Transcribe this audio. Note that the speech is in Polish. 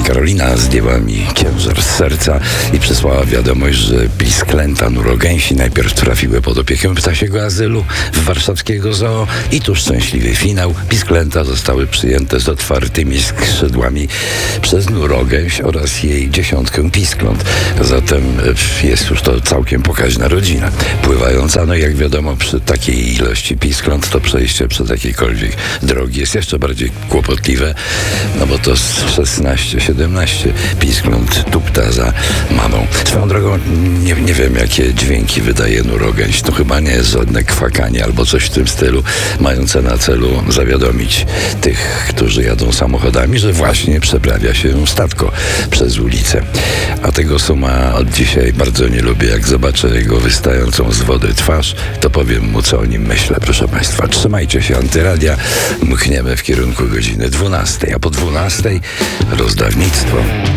Karolina zdjęła mi ciężar z serca i przysłała wiadomość, że pisklęta nurogęsi najpierw trafiły pod opiekę ptasiego azylu w warszawskiego zoo i tu szczęśliwy finał. Pisklęta zostały przyjęte z otwartymi skrzydłami przez nurogęś oraz jej 10 piskląt. Zatem jest już to całkiem pokaźna rodzina. Pływająca, no jak wiadomo, przy takiej ilości piskląt to przejście przez jakiejkolwiek drogi jest jeszcze bardziej kłopotliwe, no bo to 16-17 piskląt tupta za mamą. Swoją drogą nie wiem, jakie dźwięki wydaje nurogęś. To chyba nie jest żadne kwakanie albo coś w tym stylu, mające na celu zawiadomić tych, którzy jadą samochodami, że właśnie przeprawia się statko przez ulicę. A tego suma od dzisiaj bardzo nie lubię. Jak zobaczę jego wystającą z wody twarz, to powiem mu, co o nim myślę. Proszę Państwa, trzymajcie się Antyradia. Mkniemy w kierunku godziny 12, a po 12 rozdawnictwo.